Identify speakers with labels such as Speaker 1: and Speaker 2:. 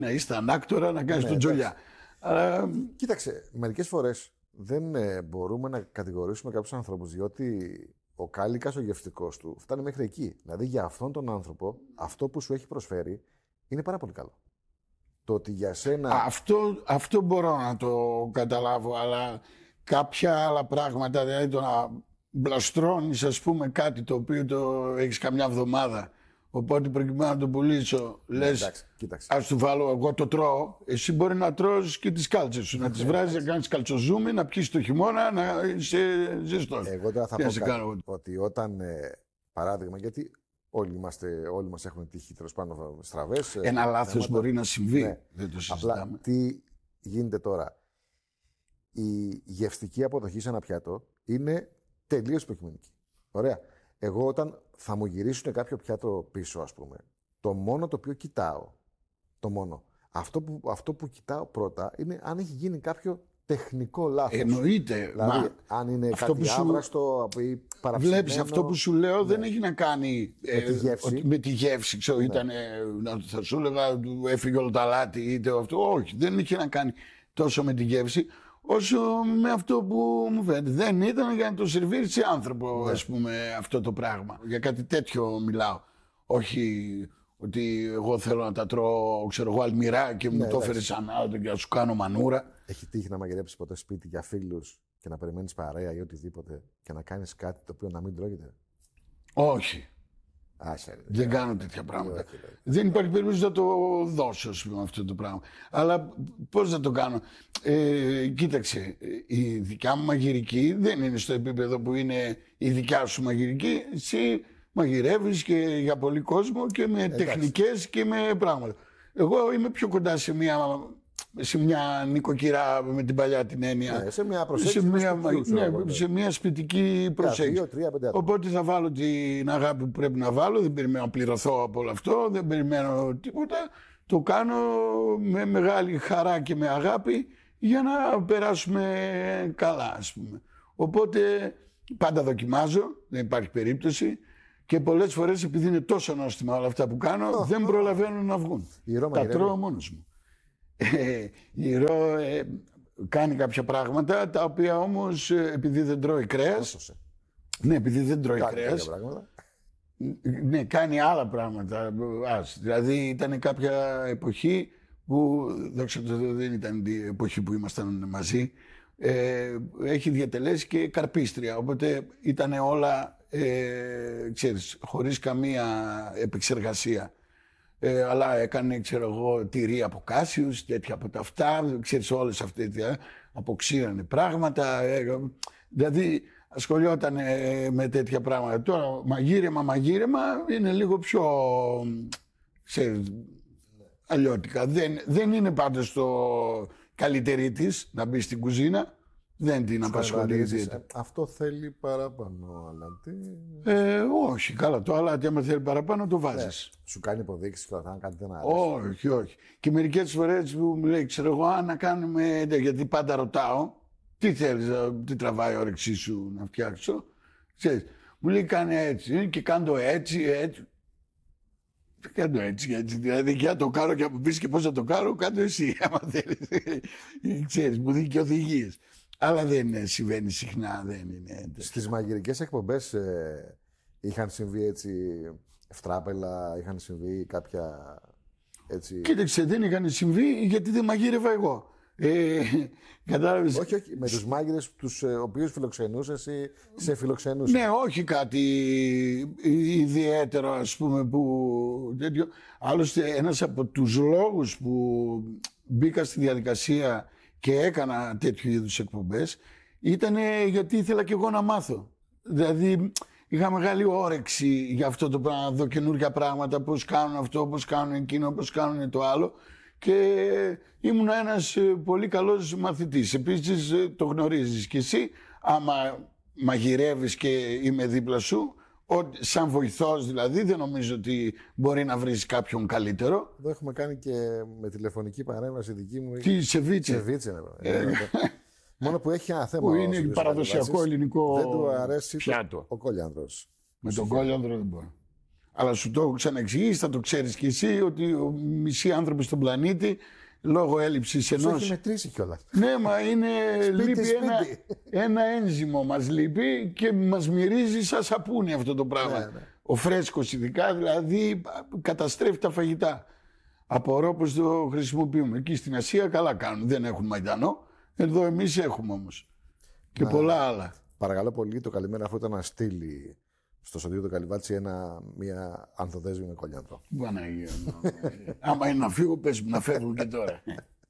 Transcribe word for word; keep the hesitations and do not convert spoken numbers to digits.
Speaker 1: Να είσαι ανάκτορα, να κάνεις
Speaker 2: Ναι,
Speaker 1: τον τζολιά. Αλλά...
Speaker 2: Κοίταξε, μερικές φορές δεν ε, μπορούμε να κατηγορήσουμε κάποιους ανθρώπους, διότι ο κάλικας, ο γευστικός του, φτάνει μέχρι εκεί. Δηλαδή για αυτόν τον άνθρωπο, αυτό που σου έχει προσφέρει είναι πάρα πολύ καλό. Το ότι για σένα...
Speaker 1: Αυτό, αυτό μπορώ να το καταλάβω, αλλά κάποια άλλα πράγματα, δηλαδή το να μπλαστρώνεις, ας πούμε, κάτι το οποίο το έχεις καμιά εβδομάδα, οπότε προκειμένου να το πουλήσω, λες,
Speaker 2: εντάξει, κοίταξε.
Speaker 1: ας του βάλω, εγώ το τρώω, εσύ μπορεί να τρως και τις κάλτσες σου, να τις βράζεις, να κάνεις καλτσοζούμι, να πιεις το χειμώνα, να είσαι ζεστός.
Speaker 2: Εγώ τώρα θα
Speaker 1: Τι
Speaker 2: πω
Speaker 1: να σε
Speaker 2: κάτι,
Speaker 1: κάνω εγώ.
Speaker 2: ότι όταν, ε, παράδειγμα, γιατί όλοι, είμαστε, όλοι μας έχουμε τύχει τέλος πάνω στραβές.
Speaker 1: Ένα
Speaker 2: ε,
Speaker 1: λάθος
Speaker 2: θέματα.
Speaker 1: μπορεί να συμβεί,
Speaker 2: Ναι.
Speaker 1: δεν το συζητάμε.
Speaker 2: Απλά τι γίνεται τώρα. Η γευστική αποδοχή σε ένα πιάτο είναι τελείως υποκειμενική. Ωραία. Εγώ όταν θα μου γυρίσουν κάποιο πιάτο πίσω, ας πούμε, το μόνο το οποίο κοιτάω, το μόνο, αυτό που, αυτό που κοιτάω πρώτα είναι αν έχει γίνει κάποιο τεχνικό λάθος.
Speaker 1: Εννοείται.
Speaker 2: Δηλαδή,
Speaker 1: Μα,
Speaker 2: αν είναι
Speaker 1: αυτό
Speaker 2: κάτι
Speaker 1: σου...
Speaker 2: άβραστο ή παραψημένο.
Speaker 1: Βλέπεις, αυτό που σου λέω, ναι, δεν έχει να κάνει
Speaker 2: με τη γεύση.
Speaker 1: Ε, με τη γεύση ξέρω, ναι. Ήταν, θα σου έλεγα, του έφυγε όλο το αλάτι είτε αυτό. Όχι, δεν είχε να κάνει τόσο με τη γεύση, όσο με αυτό που μου φαίνεται. Δεν ήταν για να το σερβίρει άνθρωπο, ναι, ας πούμε, αυτό το πράγμα. Για κάτι τέτοιο μιλάω. Όχι ότι εγώ θέλω να τα τρώω, ξέρω εγώ, αλμυρά και μου ναι, το έφερε σαν άλλο και να σου κάνω μανούρα.
Speaker 2: Έχει τύχει να μαγειρέψεις ποτέ σπίτι για φίλους και να περιμένεις παρέα ή οτιδήποτε και να κάνεις κάτι το οποίο να μην τρώγεται?
Speaker 1: Όχι.
Speaker 2: Άσε,
Speaker 1: δεν
Speaker 2: ναι,
Speaker 1: κάνω τέτοια πράγματα.
Speaker 2: Όχι, όχι.
Speaker 1: Δεν υπάρχει περίπτωση να το δώσω, ας πούμε, αυτό το πράγμα. Αλλά πώς να το κάνω. Ε, κοίταξε, η δικιά μου μαγειρική δεν είναι στο επίπεδο που είναι η δικιά σου μαγειρική. Εσύ μαγειρεύεις και για πολύ κόσμο και με εντάξει, τεχνικές και με πράγματα. Εγώ είμαι πιο κοντά σε μια, σε μια νοικοκυρά με την παλιά την έννοια.
Speaker 2: Ναι, σε μια προσέγγιση.
Speaker 1: Σε μια,
Speaker 2: σπιτιού,
Speaker 1: ναι,
Speaker 2: ναι,
Speaker 1: σε μια σπιτική προσέγγιση.
Speaker 2: Δύο, τρία, πέντε,
Speaker 1: οπότε θα βάλω την αγάπη που πρέπει να βάλω. Δεν περιμένω να πληρωθώ από όλο αυτό. Δεν περιμένω τίποτα. Το κάνω με μεγάλη χαρά και με αγάπη για να περάσουμε καλά, ας πούμε. Οπότε πάντα δοκιμάζω. Δεν υπάρχει περίπτωση. Και πολλές φορές, επειδή είναι τόσο νόστιμα όλα αυτά που κάνω, oh, δεν oh. προλαβαίνουν να βγουν. Τα τρώω μόνος μου. Ε, η Ρο ε, κάνει κάποια πράγματα, τα οποία όμως, επειδή δεν τρώει κρέας...
Speaker 2: Άσωσε.
Speaker 1: Ναι, επειδή δεν τρώει
Speaker 2: κάνει
Speaker 1: κρέας...
Speaker 2: Πράγματα.
Speaker 1: Ναι, κάνει άλλα πράγματα. Ας, δηλαδή, ήταν κάποια εποχή που, δόξα τω Θεώ, δεν ήταν η εποχή που ήμασταν μαζί, ε, έχει διατελέσει και καρπίστρια. Οπότε ήταν όλα... Ε, ξέρεις, χωρίς καμία επεξεργασία. Ε, αλλά έκανε, ξέρω εγώ, τυρί από κάσιους, τέτοια από τα αυτά, ξέρεις, όλες αυτές, ε, αποξήρανε πράγματα. Ε, δηλαδή, ασχολιόταν ε, με τέτοια πράγματα. Τώρα, μαγείρεμα, μαγείρεμα είναι λίγο πιο, ξέρεις, αλλιώτικα. Δεν, δεν είναι πάντως το καλύτερη της να μπει στην κουζίνα. Δεν την απασχολεί ιδιαίτερα.
Speaker 2: Αυτό θέλει παραπάνω αλάτι.
Speaker 1: Ε, όχι, καλά. Το αλάτι, άμα θέλει παραπάνω, το βάζεις.
Speaker 2: Ναι. Σου κάνει υποδείξεις και θα κάτι δεν αρέσει.
Speaker 1: Όχι, όχι. Και μερικές φορές που μου λέει, ξέρω εγώ, να κάνουμε. Γιατί πάντα ρωτάω, τι θέλεις, τι τραβάει η όρεξή σου να φτιάξω. Ξέρεις, μου λέει, κάνε έτσι και κάνω έτσι, έτσι. Δεν κάνω έτσι, έτσι. Δηλαδή, και να το κάνω και από πίσω και πώς θα το κάνω, κάτω εσύ, άμα θέλεις. Ξέρεις, μου δίνει και οδηγίες. Αλλά δεν συμβαίνει συχνά, δεν είναι.
Speaker 2: Στις μαγειρικές εκπομπές ε, είχαν συμβεί έτσι ευτράπελα, είχαν συμβεί κάποια έτσι...
Speaker 1: Κοίταξε, δεν είχαν συμβεί γιατί δεν μαγείρευα εγώ. Ε, κατάλαβες.
Speaker 2: Όχι, όχι, με τους μάγειρες τους ε, οποίους φιλοξενούσες ή σε φιλοξενούσες.
Speaker 1: Ναι, όχι κάτι ιδιαίτερο, ας πούμε, που τέτοιο. Άλλωστε, ένας από τους λόγους που μπήκα στη διαδικασία και έκανα τέτοιου είδους εκπομπές ήταν γιατί ήθελα και εγώ να μάθω. Δηλαδή είχα μεγάλη όρεξη για αυτό το πράγμα, να δω καινούργια πράγματα, πώς κάνουν αυτό, πώς κάνουν εκείνο, πώς κάνουν το άλλο, και ήμουν ένας πολύ καλός μαθητής. Επίσης το γνωρίζεις κι εσύ, άμα μαγειρεύεις και είμαι δίπλα σου, σαν βοηθός δηλαδή, δεν νομίζω ότι μπορεί να βρεις κάποιον καλύτερο.
Speaker 2: Εδώ έχουμε κάνει και με τηλεφωνική παρέμβαση δική μου.
Speaker 1: Τι, σεβίτσε.
Speaker 2: Σεβίτσε, ναι. Ε, μόνο που έχει ένα θέμα.
Speaker 1: Που είναι παραδοσιακό ελληνικό
Speaker 2: δεν του αρέσει
Speaker 1: πιάτο.
Speaker 2: Ο κόλιανδρος.
Speaker 1: Με τον κόλιανδρο δεν μπορεί. Αλλά σου το έχω ξαναεξηγήσει, θα το ξέρεις κι εσύ, ότι ο μισοί άνθρωποι στον πλανήτη, λόγω έλλειψης ενός...
Speaker 2: Το έχει μετρήσει κιόλας.
Speaker 1: Ναι, μα είναι...
Speaker 2: Σπίτι,
Speaker 1: λείπει
Speaker 2: σπίτι.
Speaker 1: Ένα, ένα ένζυμο μας λείπει και μας μυρίζει σαν σαπούνι αυτό το πράγμα.
Speaker 2: Ναι, ναι.
Speaker 1: Ο φρέσκος ειδικά, δηλαδή, καταστρέφει τα φαγητά. Απορώ πως το χρησιμοποιούμε. Εκεί στην Ασία καλά κάνουν, δεν έχουν μαϊντανό. Εδώ εμείς έχουμε όμως. Και
Speaker 2: Να,
Speaker 1: πολλά άλλα.
Speaker 2: Παρακαλώ πολύ το καλημέρα αυτό ήταν να στείλει στο Σωτήριο του Καλυβάτσι ένα, μια ανθοδέσμη με κολιάνθρο.
Speaker 1: Παναγία μου. Άμα είναι να φύγω, πες μου να φεύγω και τώρα.